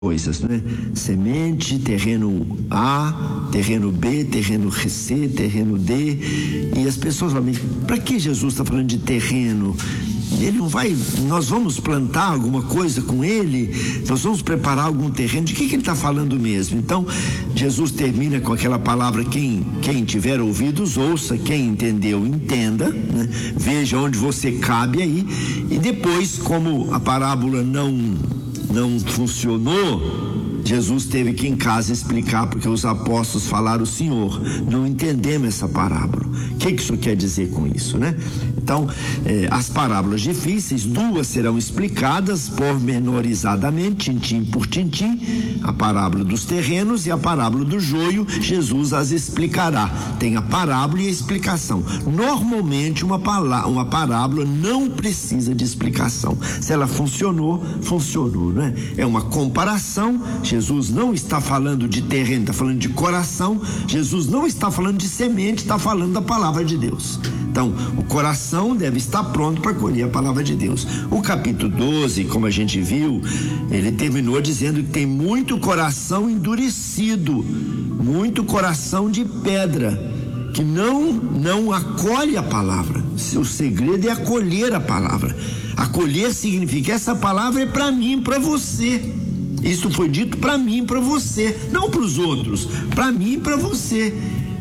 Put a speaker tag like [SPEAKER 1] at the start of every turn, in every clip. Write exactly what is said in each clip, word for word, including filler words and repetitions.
[SPEAKER 1] coisas, né? Semente, terreno A, terreno B, terreno C, terreno D. E as pessoas falam, para que Jesus está falando de terreno? Ele não vai, nós vamos plantar alguma coisa com ele, nós vamos preparar algum terreno, de que, que ele está falando mesmo? Então, Jesus termina com aquela palavra, quem, quem tiver ouvidos, ouça, quem entendeu, entenda, né? Veja onde você cabe aí, e depois, como a parábola não, não funcionou, Jesus teve que em casa explicar, porque os apóstolos falaram, Senhor, não entendemos essa parábola. O que, que isso quer dizer com isso, né? Então, eh, as parábolas difíceis, duas serão explicadas pormenorizadamente, tintim por tintim, a parábola dos terrenos e a parábola do joio, Jesus as explicará. Tem a parábola e a explicação. Normalmente, uma, palá- uma parábola não precisa de explicação. Se ela funcionou, funcionou, né? É uma comparação. Jesus não está falando de terreno, está falando de coração. Jesus não está falando de semente, está falando da palavra de Deus. Então, o coração deve estar pronto para acolher a palavra de Deus. O capítulo doze, como a gente viu, ele terminou dizendo que tem muito coração endurecido, muito coração de pedra, que não, não acolhe a palavra. O segredo é acolher a palavra. Acolher significa que essa palavra é para mim, para você. Isso foi dito para mim, para você, não para os outros, para mim e para você.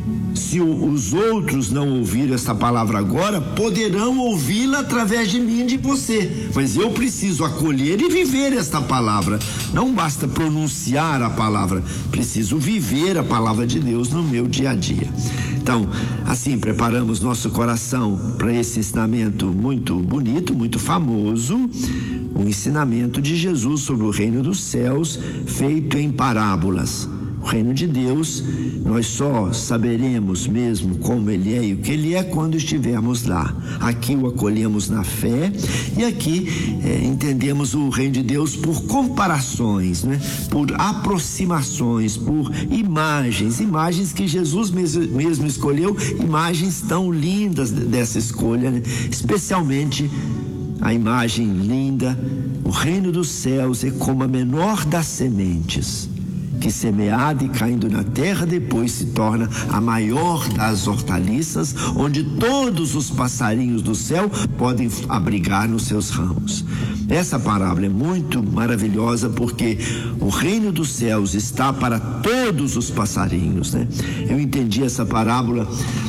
[SPEAKER 1] Se o, os outros não ouviram essa palavra agora, poderão ouvi-la através de mim e de você. Mas eu preciso acolher e viver esta palavra. Não basta pronunciar a palavra, preciso viver a palavra de Deus no meu dia a dia. Então, assim, preparamos nosso coração para esse ensinamento muito bonito, muito famoso, o ensinamento de Jesus sobre o reino dos céus, feito em parábolas. O reino de Deus, nós só saberemos mesmo como ele é e o que ele é quando estivermos lá. Aqui o acolhemos na fé e aqui é, entendemos o reino de Deus por comparações, né? Por aproximações, por imagens, imagens que Jesus mesmo, mesmo escolheu, imagens tão lindas dessa escolha, né? Especialmente a imagem linda, o reino dos céus é como a menor das sementes, que semeada e caindo na terra depois se torna a maior das hortaliças, onde todos os passarinhos do céu podem abrigar nos seus ramos. Essa parábola é muito maravilhosa porque o reino dos céus está para todos os passarinhos, né? Eu entendi essa parábola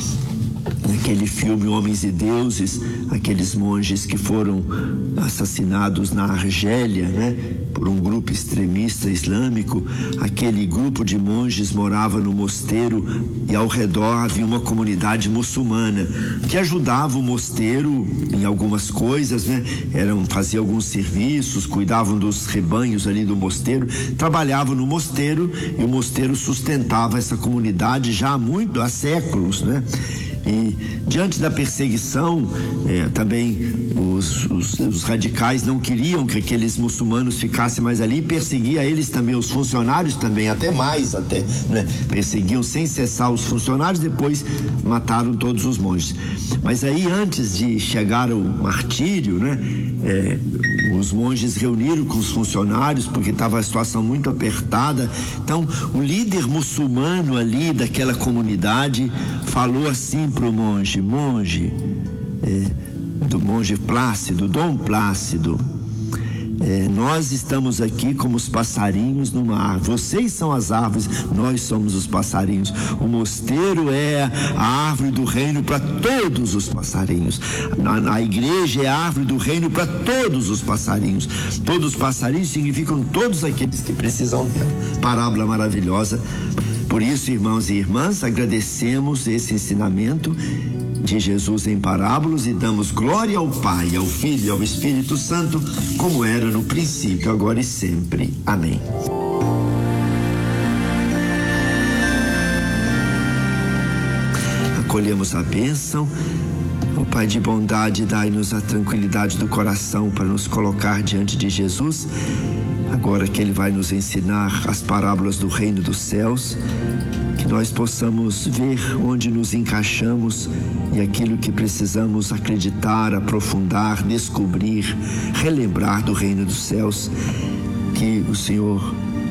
[SPEAKER 1] naquele filme Homens e Deuses, aqueles monges que foram assassinados na Argélia, né, por um grupo extremista islâmico. Aquele grupo de monges morava no mosteiro e ao redor havia uma comunidade muçulmana que ajudava o mosteiro em algumas coisas, né? Eram, faziam alguns serviços, cuidavam dos rebanhos ali do mosteiro, trabalhavam no mosteiro e o mosteiro sustentava essa comunidade já há muito, há séculos, né? E diante da perseguição, eh, também os, os, os radicais não queriam que aqueles muçulmanos ficassem mais ali, perseguia eles também, os funcionários também, até mais, até, né? Perseguiam sem cessar os funcionários, depois mataram todos os monges. Mas aí, antes de chegar ao martírio, né, eh, os monges reuniram com os funcionários, porque estava a situação muito apertada. Então, o líder muçulmano ali daquela comunidade falou assim para o monge, monge, é, do monge Plácido, Dom Plácido, é, nós estamos aqui como os passarinhos numa árvore, vocês são as árvores, nós somos os passarinhos. O mosteiro é a árvore do reino para todos os passarinhos, a, a igreja é a árvore do reino para todos os passarinhos. Todos os passarinhos significam todos aqueles que precisam dela. Parábola maravilhosa. Por isso, irmãos e irmãs, agradecemos esse ensinamento de Jesus em parábolas e damos glória ao Pai, ao Filho e ao Espírito Santo, como era no princípio, agora e sempre. Amém. Acolhemos a bênção. O Pai de bondade, dai-nos a tranquilidade do coração para nos colocar diante de Jesus, agora que Ele vai nos ensinar as parábolas do reino dos céus, que nós possamos ver onde nos encaixamos e aquilo que precisamos acreditar, aprofundar, descobrir, relembrar do reino dos céus. Que o Senhor